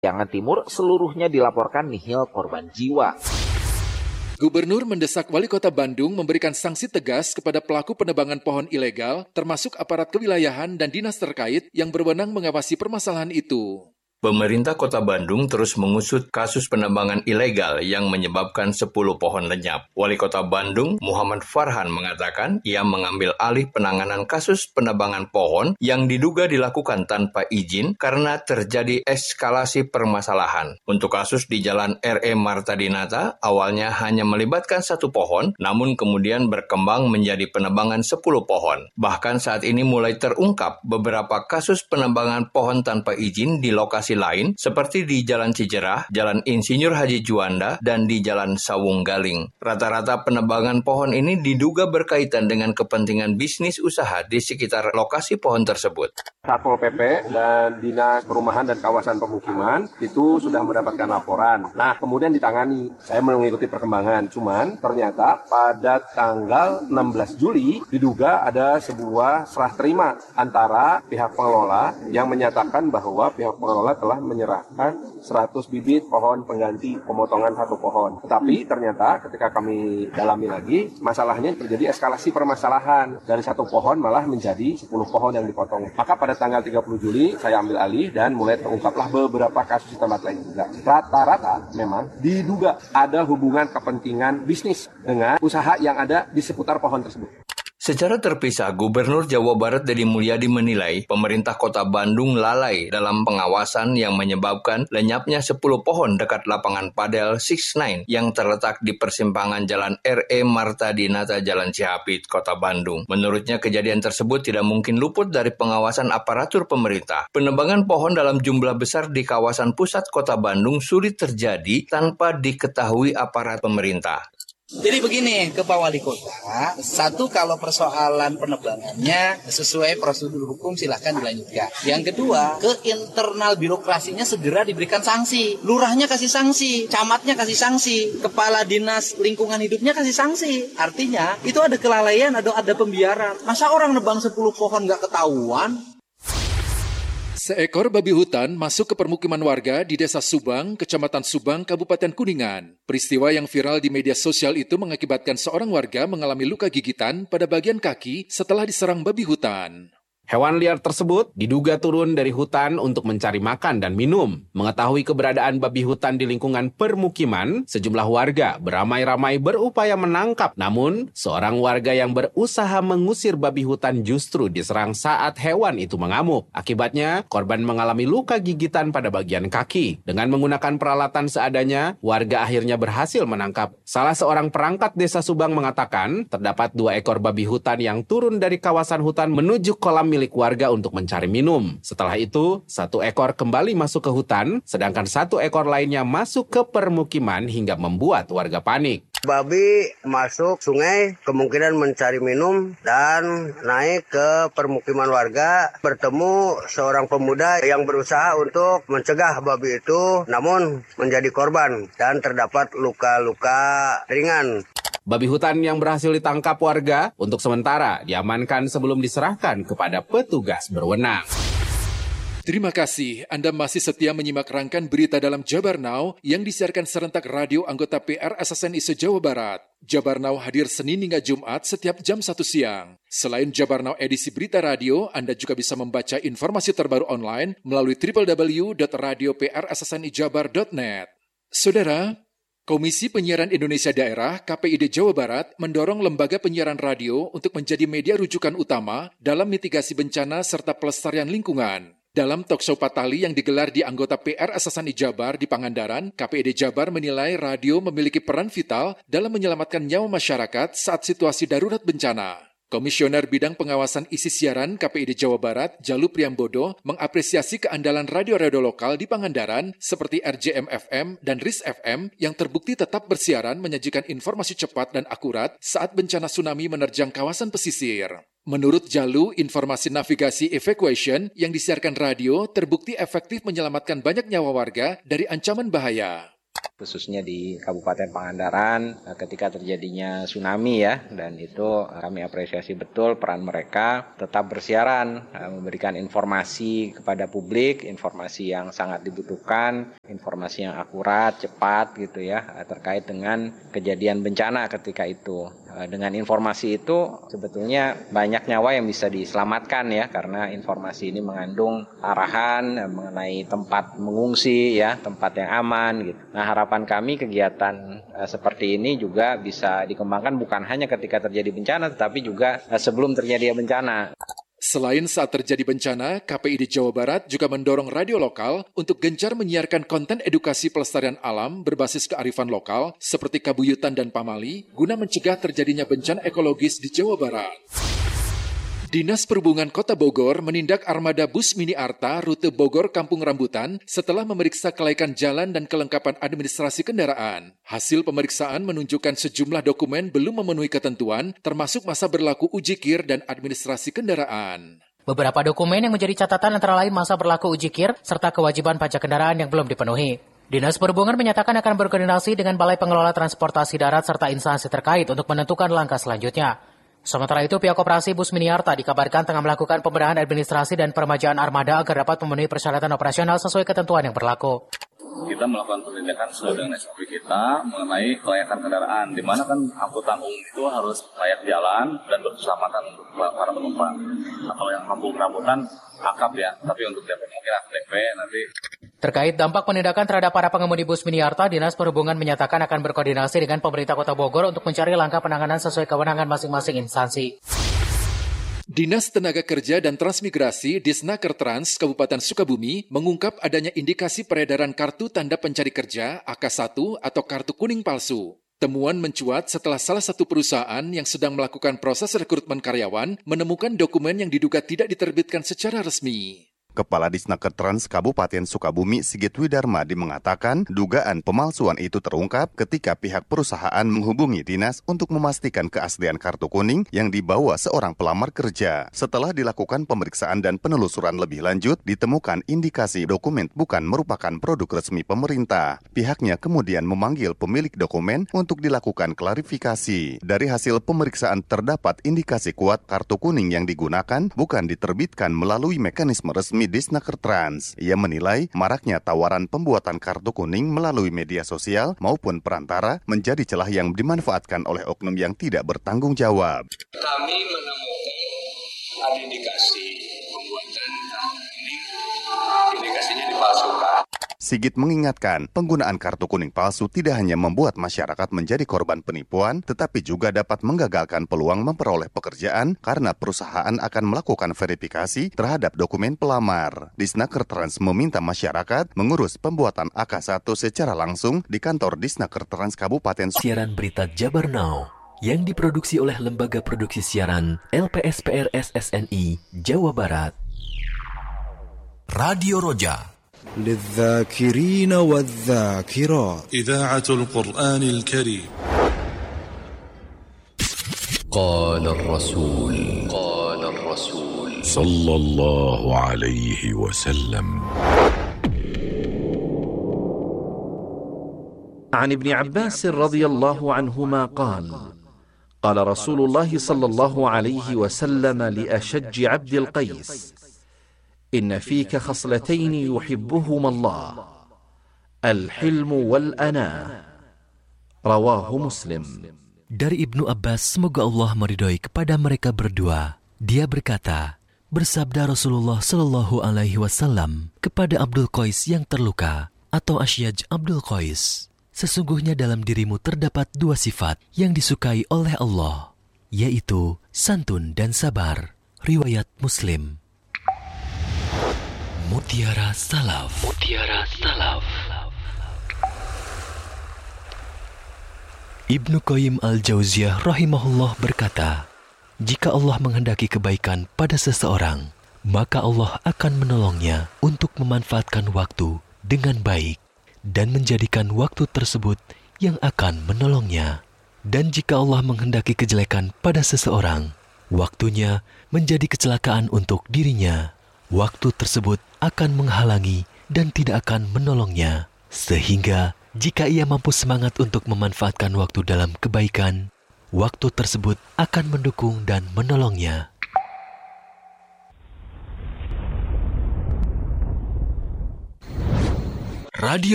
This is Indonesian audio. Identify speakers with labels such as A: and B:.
A: Yang Timur seluruhnya dilaporkan nihil korban jiwa.
B: Gubernur mendesak Wali Kota Bandung memberikan sanksi tegas kepada pelaku penebangan pohon ilegal, termasuk aparat kewilayahan dan dinas terkait yang berwenang mengawasi permasalahan itu.
C: Pemerintah Kota Bandung terus mengusut kasus penebangan ilegal yang menyebabkan 10 pohon lenyap. Wali Kota Bandung, Muhammad Farhan, mengatakan ia mengambil alih penanganan kasus penebangan pohon yang diduga dilakukan tanpa izin karena terjadi eskalasi permasalahan. Untuk kasus di Jalan R.E. Marta Dinata, awalnya hanya melibatkan 1 pohon, namun kemudian berkembang menjadi penebangan 10 pohon. Bahkan saat ini mulai terungkap beberapa kasus penebangan pohon tanpa izin di lokasi lain seperti di Jalan Cijerah, Jalan Insinyur Haji Juanda, dan di Jalan Sawung Galing. Rata-rata penebangan pohon ini diduga berkaitan dengan kepentingan bisnis usaha di sekitar lokasi pohon tersebut.
D: Satpol PP dan Dinas Perumahan dan Kawasan Pemukiman itu sudah mendapatkan laporan. Nah, kemudian ditangani. Saya mengikuti perkembangan. Cuman ternyata pada tanggal 16 Juli diduga ada sebuah serah terima antara pihak pengelola yang menyatakan bahwa pihak pengelola telah menyerahkan 100 bibit pohon pengganti pemotongan 1 pohon. Tetapi ternyata ketika kami dalami lagi, masalahnya terjadi eskalasi permasalahan. Dari 1 pohon malah menjadi 10 pohon yang dipotong. Maka pada tanggal 30 Juli saya ambil alih dan mulai terungkaplah beberapa kasus di tempat lain juga. Rata-rata memang diduga ada hubungan kepentingan bisnis dengan usaha yang ada di seputar pohon tersebut.
C: Secara terpisah, Gubernur Jawa Barat Deddy Mulyadi menilai pemerintah Kota Bandung lalai dalam pengawasan yang menyebabkan lenyapnya 10 pohon dekat lapangan padel 69 yang terletak di persimpangan Jalan R.E. Marta Dinata, Jalan Cihapit, Kota Bandung. Menurutnya, kejadian tersebut tidak mungkin luput dari pengawasan aparatur pemerintah. Penebangan pohon dalam jumlah besar di kawasan pusat Kota Bandung sulit terjadi tanpa diketahui aparat pemerintah.
E: Jadi begini ke Pak Wali Kota, satu kalau persoalan penebangannya sesuai prosedur hukum silahkan dilanjutkan. Yang kedua, ke internal birokrasinya segera diberikan sanksi. Lurahnya kasih sanksi, camatnya kasih sanksi, kepala dinas lingkungan hidupnya kasih sanksi. Artinya itu ada kelalaian, ada pembiaran. Masa orang nebang 10 pohon nggak ketahuan?
B: Seekor babi hutan masuk ke permukiman warga di Desa Subang, Kecamatan Subang, Kabupaten Kuningan. Peristiwa yang viral di media sosial itu mengakibatkan seorang warga mengalami luka gigitan pada bagian kaki setelah diserang babi hutan.
F: Hewan liar tersebut diduga turun dari hutan untuk mencari makan dan minum. Mengetahui keberadaan babi hutan di lingkungan permukiman, sejumlah warga beramai-ramai berupaya menangkap. Namun, seorang warga yang berusaha mengusir babi hutan justru diserang saat hewan itu mengamuk. Akibatnya, korban mengalami luka gigitan pada bagian kaki. Dengan menggunakan peralatan seadanya, warga akhirnya berhasil menangkap. Salah seorang perangkat Desa Subang mengatakan, terdapat 2 ekor babi hutan yang turun dari kawasan hutan menuju kolam milik warga untuk mencari minum. Setelah itu, 1 ekor kembali masuk ke hutan, sedangkan 1 ekor lainnya masuk ke permukiman hingga membuat warga panik.
G: Babi masuk sungai, kemungkinan mencari minum dan naik ke permukiman warga, bertemu seorang pemuda yang berusaha untuk mencegah babi itu, namun menjadi korban dan terdapat luka-luka ringan.
F: Babi hutan yang berhasil ditangkap warga untuk sementara diamankan sebelum diserahkan kepada petugas berwenang.
B: Terima kasih Anda masih setia menyimak rangkaian berita dalam Jabar Now yang disiarkan serentak radio anggota PR SSNI se-Jawa Barat. Jabar Now hadir Senin hingga Jumat setiap jam 1 siang. Selain Jabar Now edisi berita radio, Anda juga bisa membaca informasi terbaru online melalui www.radioprssnijabar.net. Saudara, Komisi Penyiaran Indonesia Daerah (KPID) Jawa Barat mendorong lembaga penyiaran radio untuk menjadi media rujukan utama dalam mitigasi bencana serta pelestarian lingkungan. Dalam talkshow Patali yang digelar di anggota PR SSNI Jabar di Pangandaran, KPID Jabar menilai radio memiliki peran vital dalam menyelamatkan nyawa masyarakat saat situasi darurat bencana. Komisioner Bidang Pengawasan Isi Siaran KPID Jawa Barat, Jalu Priambodo, mengapresiasi keandalan radio-radio lokal di Pangandaran seperti RJM FM dan RIS FM yang terbukti tetap bersiaran menyajikan informasi cepat dan akurat saat bencana tsunami menerjang kawasan pesisir. Menurut Jalu, informasi navigasi evacuation yang disiarkan radio terbukti efektif menyelamatkan banyak nyawa warga dari ancaman bahaya.
H: khususnya di Kabupaten Pangandaran ketika terjadinya tsunami ya, dan itu kami apresiasi betul peran mereka tetap bersiaran, memberikan informasi kepada publik, informasi yang sangat dibutuhkan, informasi yang akurat, cepat gitu ya, terkait dengan kejadian bencana ketika itu. Dengan informasi itu sebetulnya banyak nyawa yang bisa diselamatkan ya, karena informasi ini mengandung arahan mengenai tempat mengungsi ya, tempat yang aman gitu. Nah, harapan kami kegiatan seperti ini juga bisa dikembangkan bukan hanya ketika terjadi bencana, tetapi juga sebelum terjadi bencana.
B: Selain saat terjadi bencana, KPID Jawa Barat juga mendorong radio lokal untuk gencar menyiarkan konten edukasi pelestarian alam berbasis kearifan lokal seperti Kabuyutan dan Pamali guna mencegah terjadinya bencana ekologis di Jawa Barat. Dinas Perhubungan Kota Bogor menindak armada bus Mini Arta rute Bogor Kampung Rambutan setelah memeriksa kelaikan jalan dan kelengkapan administrasi kendaraan. Hasil pemeriksaan menunjukkan sejumlah dokumen belum memenuhi ketentuan, termasuk masa berlaku uji KIR dan administrasi kendaraan.
I: Beberapa dokumen yang menjadi catatan antara lain masa berlaku uji KIR serta kewajiban pajak kendaraan yang belum dipenuhi. Dinas Perhubungan menyatakan akan berkoordinasi dengan Balai Pengelola Transportasi Darat serta instansi terkait untuk menentukan langkah selanjutnya. Sementara itu, pihak koperasi Bus Mini Arta dikabarkan tengah melakukan pembenahan administrasi dan peremajaan armada agar dapat memenuhi persyaratan operasional sesuai ketentuan yang berlaku.
J: Kita melakukan penindakan sesuai dengan SOP kita mengenai kelayakan kendaraan, di mana kan angkutan umum itu harus layak jalan dan berkeselamatan untuk para penumpang. Nah, kalau yang kampung rambutan akap ya, tapi untuk DP mungkin AKDP nanti.
I: Terkait dampak penindakan terhadap para pengemudi bus Mini Arta, Dinas Perhubungan menyatakan akan berkoordinasi dengan pemerintah Kota Bogor untuk mencari langkah penanganan sesuai kewenangan masing-masing instansi.
B: Dinas Tenaga Kerja dan Transmigrasi Disnaker Trans Kabupaten Sukabumi mengungkap adanya indikasi peredaran kartu tanda pencari kerja AK1 atau kartu kuning palsu. Temuan mencuat setelah salah satu perusahaan yang sedang melakukan proses rekrutmen karyawan menemukan dokumen yang diduga tidak diterbitkan secara resmi.
K: Kepala Disnaker Trans Kabupaten Sukabumi Sigit Widarmadi mengatakan dugaan pemalsuan itu terungkap ketika pihak perusahaan menghubungi dinas untuk memastikan keaslian kartu kuning yang dibawa seorang pelamar kerja. Setelah dilakukan pemeriksaan dan penelusuran lebih lanjut, ditemukan indikasi dokumen bukan merupakan produk resmi pemerintah. Pihaknya kemudian memanggil pemilik dokumen untuk dilakukan klarifikasi. Dari hasil pemeriksaan terdapat indikasi kuat kartu kuning yang digunakan bukan diterbitkan melalui mekanisme resmi Disnaker Trans. Ia menilai maraknya tawaran pembuatan kartu kuning melalui media sosial maupun perantara menjadi celah yang dimanfaatkan oleh oknum yang tidak bertanggung jawab.
L: Kami menemukan ada indikasi pembuatan kartu kuning, indikasinya dipalsukan.
K: Sigit mengingatkan, penggunaan kartu kuning palsu tidak hanya membuat masyarakat menjadi korban penipuan, tetapi juga dapat menggagalkan peluang memperoleh pekerjaan karena perusahaan akan melakukan verifikasi terhadap dokumen pelamar. Disnaker Trans meminta masyarakat mengurus pembuatan AK1 secara langsung di kantor Disnaker Trans Kabupaten.
M: Siaran berita Jabar Now yang diproduksi oleh Lembaga Produksi Siaran LPSPR SSNI Jawa Barat. Radio Roja
N: للذاكرين والذاكرات
O: إذاعة القرآن الكريم.
M: قال الرسول
N: صلى الله عليه وسلم.
P: عن ابن عباس رضي الله عنهما قال قال رسول الله صلى الله عليه وسلم لأشج عبد القيس إن فيك خصلتين يحبهما الله الحلم والأناة رواه مسلم.
M: Dari Ibnu Abbas, semoga Allah meridhoi kepada mereka berdua. Dia berkata, bersabda Rasulullah Shallallahu Alaihi Wasallam kepada Abdul Qais yang terluka atau Asyaj Abdul Qais, sesungguhnya dalam dirimu terdapat dua sifat yang disukai oleh Allah, yaitu santun dan sabar. Riwayat Muslim. Mutiara Salaf. Ibnu Qayyim al-Jauziyah rahimahullah berkata, jika Allah menghendaki kebaikan pada seseorang, maka Allah akan menolongnya untuk memanfaatkan waktu dengan baik dan menjadikan waktu tersebut yang akan menolongnya. Dan jika Allah menghendaki kejelekan pada seseorang, waktunya menjadi kecelakaan untuk dirinya. Waktu tersebut akan menghalangi dan tidak akan menolongnya, sehingga Jika ia mampu semangat untuk memanfaatkan waktu dalam kebaikan, waktu tersebut akan mendukung dan menolongnya. Radio